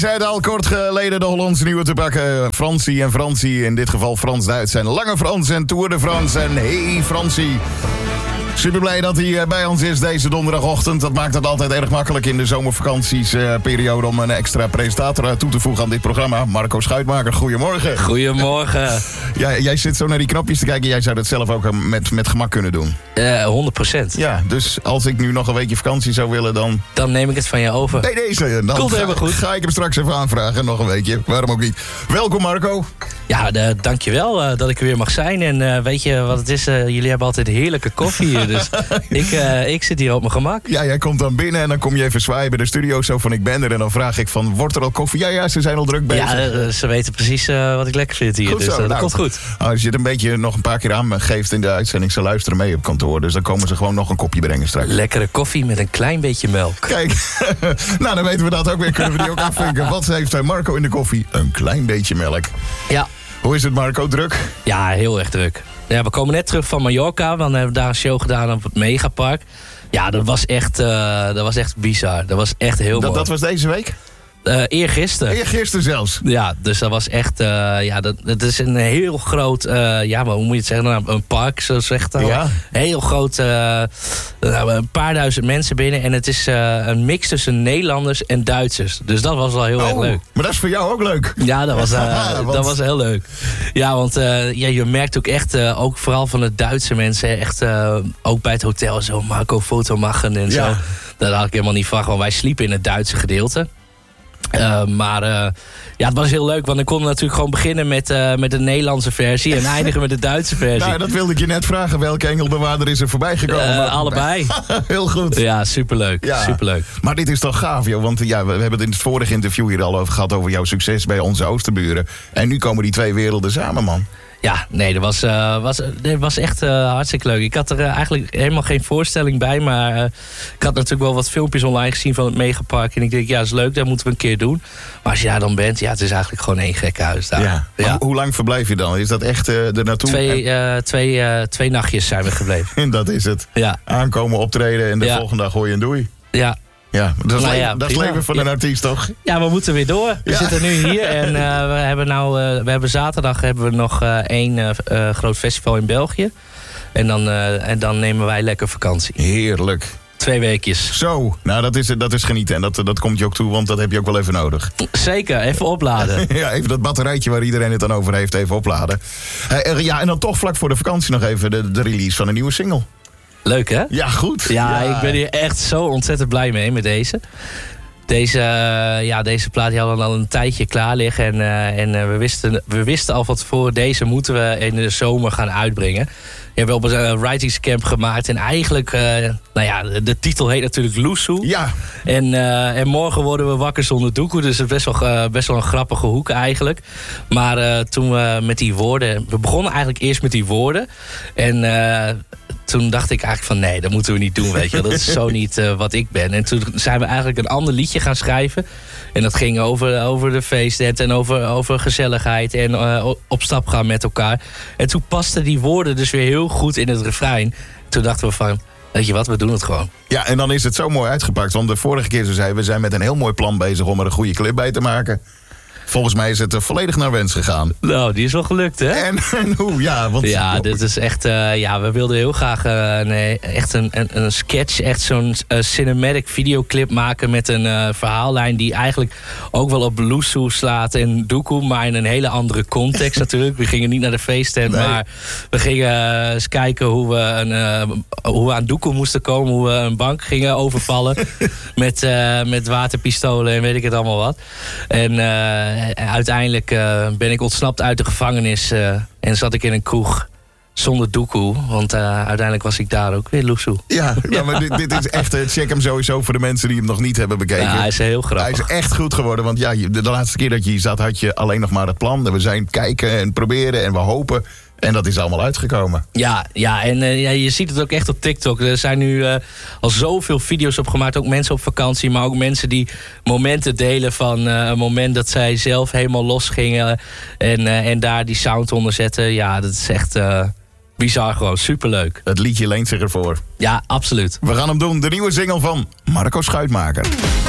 Zeiden al kort geleden de Hollandse nieuwe te pakken. Fransie en Fransie, in dit geval Frans-Duits en Lange Frans en Tour de France. En hey Fransie. Super blij dat hij bij ons is deze donderdagochtend. Dat maakt het altijd erg makkelijk in de zomervakantiesperiode om een extra presentator toe te voegen aan dit programma. Marco Schuitmaker, goedemorgen. Goedemorgen. Ja, jij zit zo naar die knopjes te kijken. Jij zou dat zelf ook met gemak kunnen doen. 100%. Ja, dus als ik nu nog een weekje vakantie zou willen, dan... Dan neem ik het van je over. Nee, deze. Dan komt helemaal goed. Ga ik hem straks even aanvragen. Nog een weekje. Waarom ook niet. Welkom Marco. Ja, dankjewel dat ik er weer mag zijn. En weet je wat het is? Jullie hebben altijd heerlijke koffie hier. Dus ik zit hier op mijn gemak. Ja, jij komt dan binnen en dan kom je even zwaaien bij de studio. Zo van, ik ben er. En dan vraag ik van, wordt er al koffie? Ja, ze zijn al druk bezig. Ja, ze weten precies wat ik lekker vind hier. Goed dus zo, dat komt goed. Als je het een beetje nog een paar keer aangeeft in de uitzending, ze luisteren mee op kantoor. Dus dan komen ze gewoon nog een kopje brengen straks. Lekkere koffie met een klein beetje melk. Kijk, nou dan weten we dat ook weer. Kunnen we die ook afvinken. Wat heeft Marco in de koffie? Een klein beetje melk. Ja. Hoe is het Marco, druk? Ja, heel erg druk. Ja, we komen net terug van Mallorca. We hebben daar een show gedaan op het Megapark. Ja, dat was echt bizar. Dat was echt heel mooi. Dat was deze week? Eergisteren. Eergisteren zelfs? Ja, dus dat was echt... dat is een heel groot... maar hoe moet je het zeggen? Nou, een park, zo zegt dat. Ja. Heel groot... een paar duizend mensen binnen. En het is een mix tussen Nederlanders en Duitsers. Dus dat was wel heel erg leuk. Maar dat is voor jou ook leuk. Ja, dat was heel leuk. Ja, want je merkt ook echt... ook vooral van de Duitse mensen... echt ook bij het hotel zo... Marco, foto maken en zo. Dat had ik helemaal niet verwacht. Want wij sliepen in het Duitse gedeelte. Het was heel leuk, want ik kon natuurlijk gewoon beginnen met de Nederlandse versie en eindigen met de Duitze versie. Nou, dat wilde ik je net vragen. Welke engelbewaarder is er voorbij gekomen? Allebei. Heel goed. Ja, superleuk. Ja. Superleuk. Maar dit is toch gaaf, joh? Want we hebben het in het vorige interview hier al over gehad over jouw succes bij onze Oosterburen. En nu komen die twee werelden samen, man. Ja, nee, dat was echt hartstikke leuk. Ik had er eigenlijk helemaal geen voorstelling bij. Maar ik had natuurlijk wel wat filmpjes online gezien van het Megapark. En ik denk, ja, dat is leuk, dat moeten we een keer doen. Maar als je daar dan bent, ja, het is eigenlijk gewoon één gek huis daar. Ja. Hoe lang verblijf je dan? Is dat echt er naartoe? Twee nachtjes zijn we gebleven. En dat is het. Ja. Aankomen, optreden en de volgende dag hoor je een doei. Ja. Ja, dat is leven van een artiest, toch? Ja, we moeten weer door. We zitten nu hier en we hebben zaterdag nog één groot festival in België. En dan nemen wij lekker vakantie. Heerlijk. 2 weekjes. Zo, nou dat is genieten. En dat komt je ook toe, want dat heb je ook wel even nodig. Zeker, even opladen. Ja, even dat batterijtje waar iedereen het dan over heeft, even opladen. En dan toch vlak voor de vakantie nog even de release van een nieuwe single. Leuk, hè? Ja, goed. Ja, ik ben hier echt zo ontzettend blij mee met deze. Deze plaat die hadden al een tijdje klaar liggen. En we wisten al van tevoren, deze moeten we in de zomer gaan uitbrengen. We hebben op een writingscamp gemaakt. En eigenlijk, de titel heet natuurlijk Loesoe. Ja. En morgen worden we wakker zonder doekoe. Dus het is best wel een grappige hoek eigenlijk. Maar toen we met die woorden... We begonnen eigenlijk eerst met die woorden. En... toen dacht ik eigenlijk van nee, dat moeten we niet doen, weet je. Dat is zo niet wat ik ben. En toen zijn we eigenlijk een ander liedje gaan schrijven. En dat ging over de feesttent en over gezelligheid en op stap gaan met elkaar. En toen pasten die woorden dus weer heel goed in het refrein. Toen dachten we van, weet je wat, we doen het gewoon. Ja, en dan is het zo mooi uitgepakt. Want de vorige keer zo zei we zijn met een heel mooi plan bezig om er een goede clip bij te maken. Volgens mij is het volledig naar wens gegaan. Nou, die is wel gelukt, hè? En hoe? Ja, want... Ja, dit is echt... we wilden heel graag echt een sketch, echt zo'n cinematic videoclip maken met een verhaallijn die eigenlijk ook wel op Loesoe slaat en doekoe, maar in een hele andere context natuurlijk. We gingen niet naar de feesttent, maar we gingen eens kijken hoe we aan doekoe moesten komen, hoe we een bank gingen overvallen met waterpistolen en weet ik het allemaal wat. En uiteindelijk ben ik ontsnapt uit de gevangenis en zat ik in een kroeg zonder doekoe. Want uiteindelijk was ik daar ook weer Loesoe. Ja, maar dit is echt... check hem sowieso voor de mensen die hem nog niet hebben bekeken. Ja, hij is heel grappig. Hij is echt goed geworden. Want ja, de laatste keer dat je hier zat had je alleen nog maar het plan. We zijn kijken en proberen en we hopen... En dat is allemaal uitgekomen. Ja, en je ziet het ook echt op TikTok. Er zijn nu al zoveel video's op gemaakt. Ook mensen op vakantie, maar ook mensen die momenten delen van een moment dat zij zelf helemaal los gingen. En daar die sound onder zetten. Ja, dat is echt bizar gewoon. Superleuk. Het liedje leent zich ervoor. Ja, absoluut. We gaan hem doen. De nieuwe single van Marco Schuitmaker.